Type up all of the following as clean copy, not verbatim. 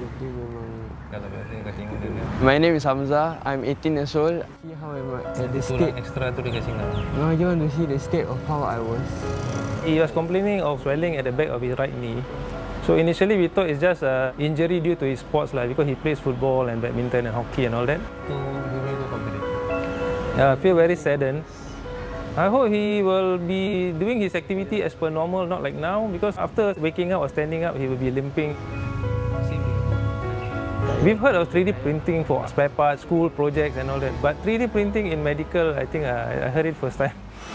dia memang. Kalau biasa kau tengok dia. My name is Hamzah. I'm 18 years old. See how I'm at the state. Extra tu dia kasi kau. No, you want to see the state of how I was. He was complaining of swelling at the back of his right knee. So initially we thought it's just an injury due to his sports because he plays football and badminton and hockey and all that. Yeah, I feel very saddened. I hope he will be doing his activity as per normal, not like now, because after waking up or standing up, he will be limping. We've heard of 3D printing for spare parts, school projects and all that, but 3D printing in medical, I think I heard it first time.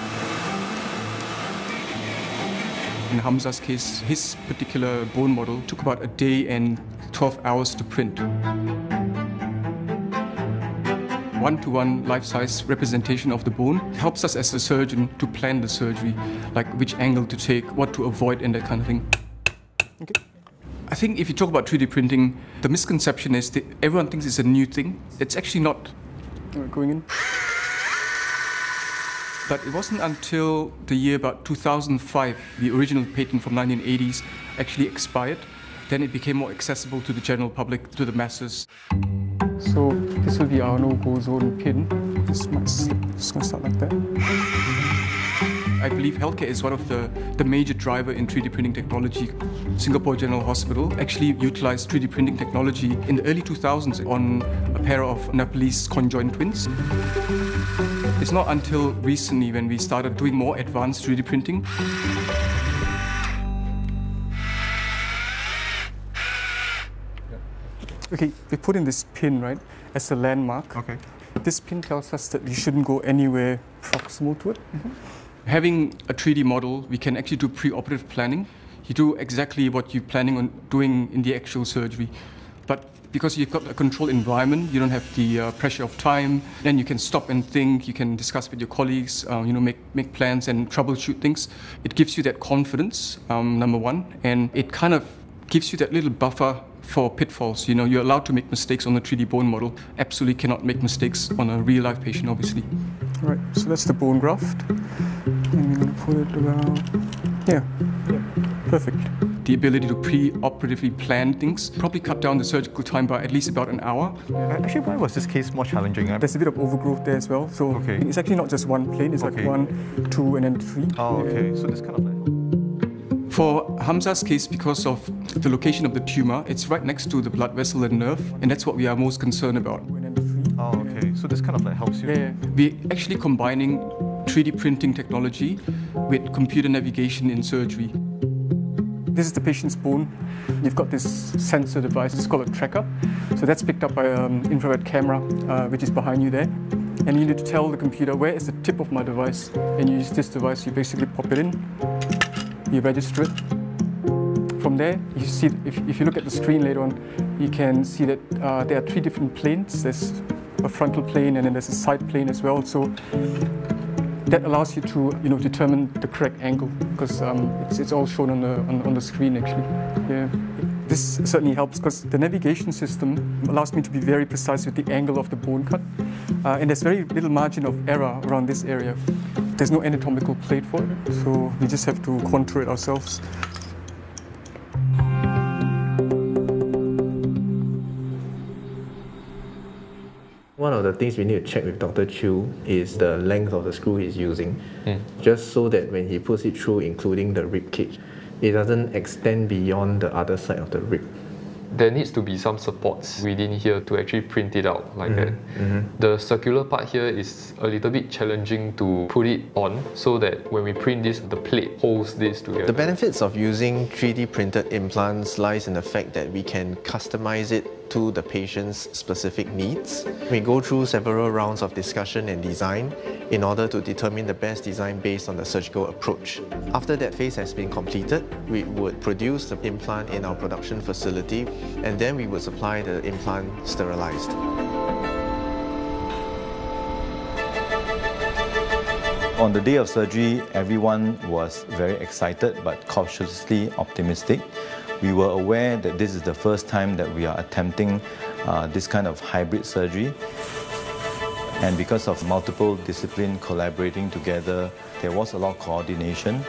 In Hamzah's case, his particular bone model took about a day and 12 hours to print. One-to-one life-size representation of the bone helps us as a surgeon to plan the surgery, like which angle to take, what to avoid and that kind of thing. Okay. I think if you talk about 3D printing, the misconception is that everyone thinks it's a new thing. It's actually not. Going in. But it wasn't until the year about 2005, the original patent from 1980s actually expired. Then it became more accessible to the general public, to the masses. So this will be our no-go zone pin. This might slip. It's going to start like that. I believe healthcare is one of the major driver in 3D printing technology. Singapore General Hospital actually utilized 3D printing technology in the early 2000s on a pair of Nepalese conjoined twins. It's not until recently when we started doing more advanced 3D printing. Okay, we put in this pin, right, as a landmark. Okay. This pin tells us that we shouldn't go anywhere proximal to it. Having a 3D model, we can actually do pre-operative planning. You do exactly what you're planning on doing in the actual surgery. But because you've got a controlled environment, you don't have the pressure of time, then you can stop and think, you can discuss with your colleagues, make plans and troubleshoot things. It gives you that confidence, number one, and it kind of gives you that little buffer for pitfalls. You're allowed to make mistakes on a 3D bone model. Absolutely cannot make mistakes on a real-life patient, obviously. All right, so that's the bone graft. And we're going to put it around. Yeah, perfect. The ability to pre-operatively plan things probably cut down the surgical time by at least about an hour. Actually, why was this case more challenging? There's a bit of overgrowth there as well. So it's actually not just one plane, it's like 1, 2, and then 3. Oh, okay. So this kind of like... For Hamzah's case, because of the location of the tumor, it's right next to the blood vessel and nerve, and that's what we are most concerned about. Oh, okay. So this kind of like helps you? Yeah. We're actually combining 3D printing technology with computer navigation in surgery. This is the patient's bone. You've got this sensor device, it's called a tracker. So that's picked up by an infrared camera, which is behind you there. And you need to tell the computer, where is the tip of my device? And you use this device, you basically pop it in. You register it. From there, you see, if you look at the screen later on, you can see that there are 3 different planes. There's a frontal plane and then there's a side plane as well. So that allows you to determine the correct angle because it's all shown on the screen actually. Yeah. This certainly helps because the navigation system allows me to be very precise with the angle of the bone cut. And there's very little margin of error around this area. There's no anatomical plate for it, so we just have to contour it ourselves. One of the things we need to check with Dr. Chew is the length of the screw he's using, just so that when he puts it through, including the rib cage, it doesn't extend beyond the other side of the rib. There needs to be some supports within here to actually print it out like that. The circular part here is a little bit challenging to put it on so that when we print this, the plate holds this together. The benefits of using 3D printed implants lies in the fact that we can customize it to the patient's specific needs. We go through several rounds of discussion and design in order to determine the best design based on the surgical approach. After that phase has been completed, we would produce the implant in our production facility and then we would supply the implant sterilized. On the day of surgery, everyone was very excited but cautiously optimistic. We were aware that this is the first time that we are attempting this kind of hybrid surgery. And because of multiple disciplines collaborating together, there was a lot of coordination.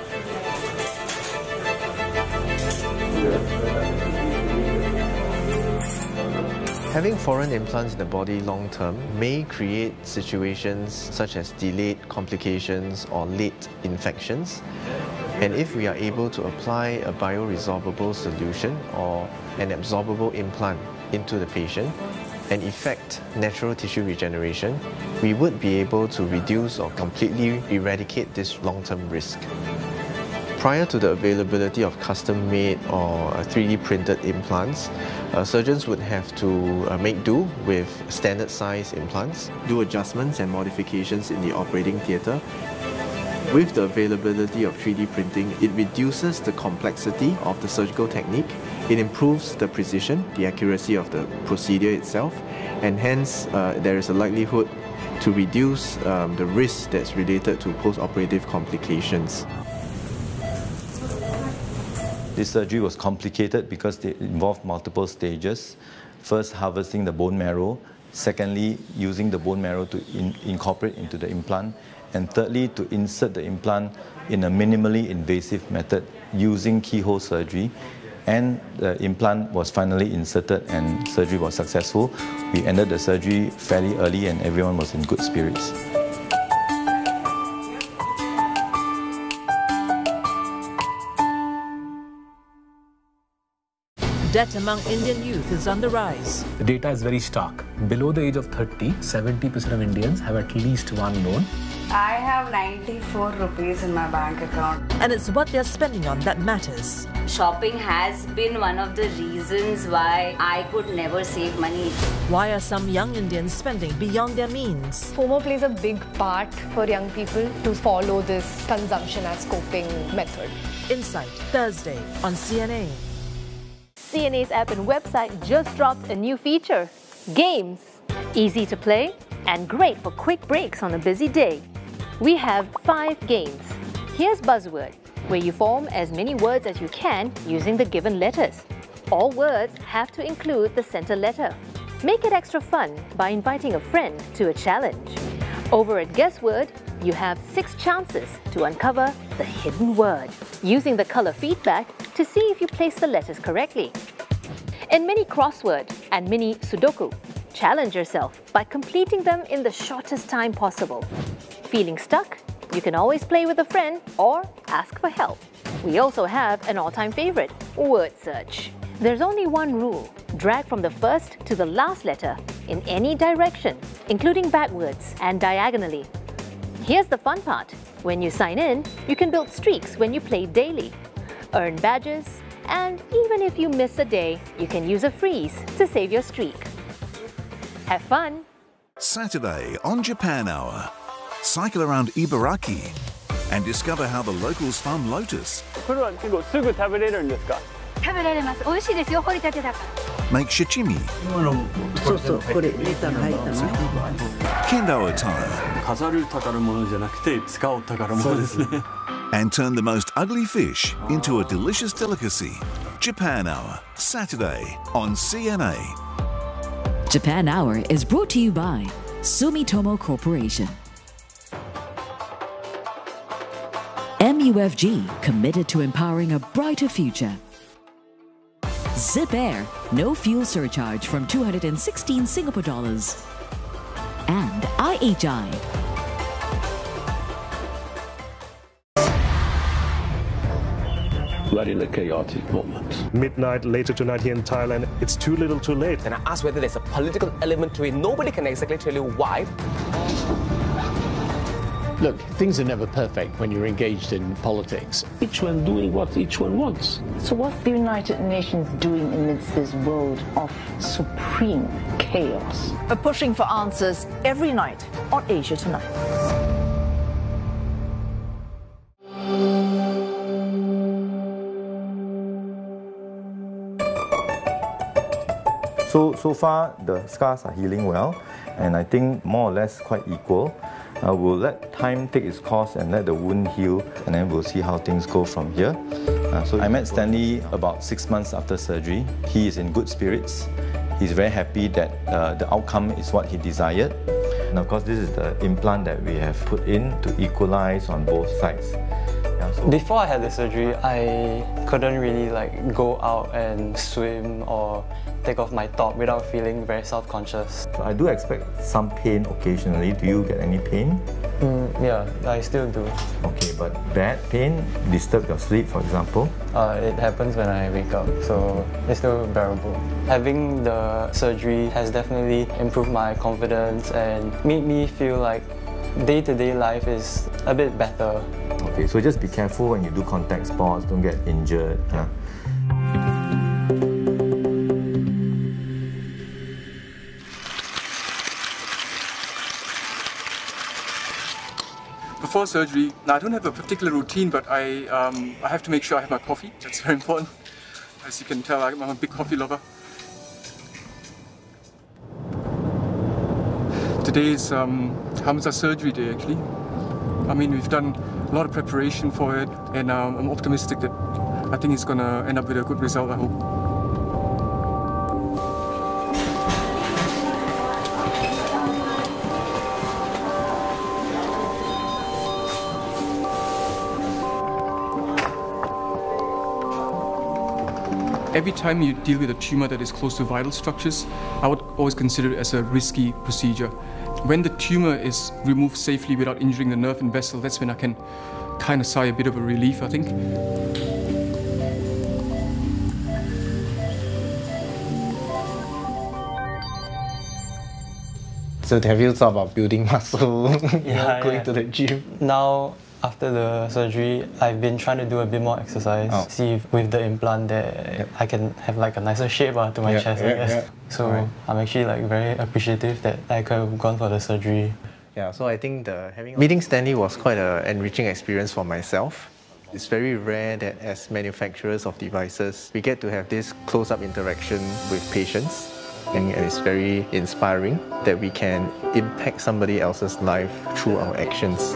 Having foreign implants in the body long term may create situations such as delayed complications or late infections. And if we are able to apply a bioresorbable solution or an absorbable implant into the patient and effect natural tissue regeneration, we would be able to reduce or completely eradicate this long-term risk. Prior to the availability of custom-made or 3D printed implants, surgeons would have to make do with standard size implants, do adjustments and modifications in the operating theatre. With the availability of 3D printing, it reduces the complexity of the surgical technique, it improves the precision, the accuracy of the procedure itself, and hence there is a likelihood to reduce the risk that's related to post-operative complications. This surgery was complicated because it involved multiple stages. First, harvesting the bone marrow. Secondly, using the bone marrow to incorporate into the implant. And thirdly, to insert the implant in a minimally invasive method using keyhole surgery. And the implant was finally inserted and surgery was successful. We ended the surgery fairly early and everyone was in good spirits. Debt among Indian youth is on the rise. The data is very stark. Below the age of 30, 70% of Indians have at least one loan. I have 94 rupees in my bank account. And it's what they're spending on that matters. Shopping has been one of the reasons why I could never save money. Why are some young Indians spending beyond their means? FOMO plays a big part for young people to follow this consumption as coping method. Insight, Thursday on CNA. CNA's app and website just dropped a new feature, Games. Easy to play and great for quick breaks on a busy day. We have 5 games. Here's Buzzword, where you form as many words as you can using the given letters. All words have to include the center letter. Make it extra fun by inviting a friend to a challenge. Over at Guessword, you have 6 chances to uncover the hidden word, using the color feedback to see if you place the letters correctly. In Mini Crossword and Mini Sudoku, challenge yourself by completing them in the shortest time possible. Feeling stuck? You can always play with a friend or ask for help. We also have an all-time favorite, Word Search. There's only one rule: drag from the first to the last letter in any direction, including backwards and diagonally. Here's the fun part. When you sign in, you can build streaks when you play daily, earn badges, and even if you miss a day, you can use a freeze to save your streak. Have fun! Saturday on Japan Hour. Cycle around Ibaraki and discover how the locals farm lotus. Make sashimi. Kendo attire. And turn the most ugly fish into a delicious delicacy. Japan Hour, Saturday on CNA. Japan Hour is brought to you by Sumitomo Corporation. MUFG, committed to empowering a brighter future. Zip Air, no fuel surcharge from 216 Singapore dollars. And IHI. We're in a chaotic moment. Midnight later tonight here in Thailand, it's too little too late. And I asked whether there's a political element to it. Nobody can exactly tell you why. Look, things are never perfect when you're engaged in politics. Each one doing what each one wants. So what's the United Nations doing amidst this world of supreme chaos? We're pushing for answers every night on Asia Tonight. So far, the scars are healing well, and I think more or less quite equal. We'll let time take its course and let the wound heal, and then we'll see how things go from here. So I met Stanley about 6 months after surgery. He is in good spirits. He's very happy that the outcome is what he desired. And of course, this is the implant that we have put in to equalize on both sides. Before I had the surgery, I couldn't really go out and swim or take off my top without feeling very self-conscious. So I do expect some pain occasionally. Do you get any pain? Yeah, I still do. Okay, but bad pain disturb your sleep, for example? It happens when I wake up, so it's still bearable. Having the surgery has definitely improved my confidence and made me feel like day-to-day life is a bit better. Okay, so just be careful when you do contact sports, don't get injured. Yeah. Before surgery, now I don't have a particular routine, but I have to make sure I have my coffee. That's very important. As you can tell, I'm a big coffee lover. Today is Hamza surgery day, actually. I mean, we've done a lot of preparation for it, and I'm optimistic that I think it's going to end up with a good result, I hope. Every time you deal with a tumor that is close to vital structures, I would always consider it as a risky procedure. When the tumor is removed safely without injuring the nerve and vessel, that's when I can kind of sigh a bit of a relief, I think. So have you thought about building muscle, going to the gym? Now, after the surgery, I've been trying to do a bit more exercise. See if with the implant that I can have a nicer shape to my chest, I guess. So I'm actually very appreciative that I could have gone for the surgery. Yeah, so I think meeting Stanley was quite an enriching experience for myself. It's very rare that as manufacturers of devices, we get to have this close-up interaction with patients. And it's very inspiring that we can impact somebody else's life through our actions.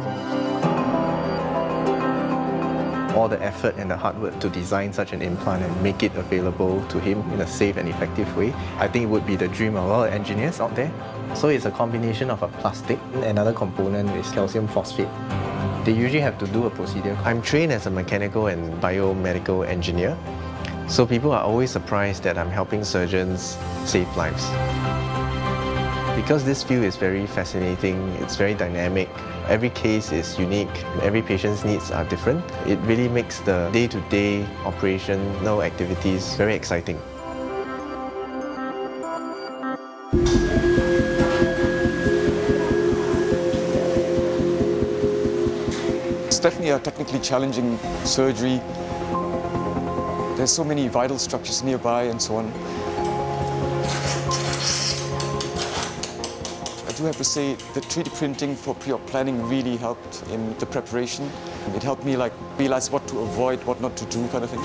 All the effort and the hard work to design such an implant and make it available to him in a safe and effective way, I think it would be the dream of a lot of engineers out there. So it's a combination of a plastic, another component is calcium phosphate. They usually have to do a procedure. I'm trained as a mechanical and biomedical engineer, so people are always surprised that I'm helping surgeons save lives. Because this field is very fascinating, it's very dynamic, every case is unique, every patient's needs are different, it really makes the day-to-day operational activities very exciting. It's definitely a technically challenging surgery. There's so many vital structures nearby and so on. I do have to say the 3D printing for pre-op planning really helped in the preparation. It helped me realize what to avoid, what not to do, kind of thing.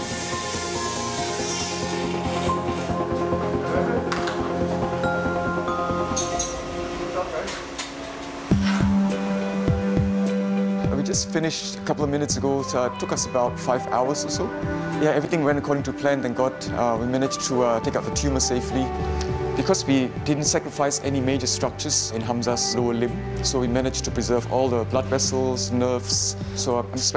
We just finished a couple of minutes ago, so it took us about 5 hours or so. Yeah, everything went according to plan, thank God. We managed to take out the tumor safely. Because we didn't sacrifice any major structures in Hamza's lower limb, so we managed to preserve all the blood vessels, nerves. So I'm